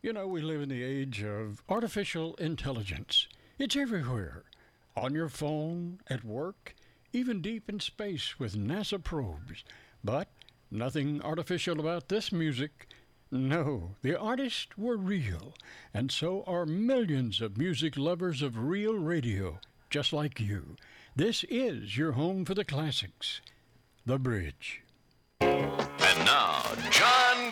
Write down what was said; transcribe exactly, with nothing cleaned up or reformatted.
You know, we live in the age of artificial intelligence. It's everywhere. On your phone, at work, even deep in space with NASA probes. But nothing artificial about this music. No, the artists were real, and so are millions of music lovers of real radio, just like you. This is your home for the classics, The Bridge. And now, John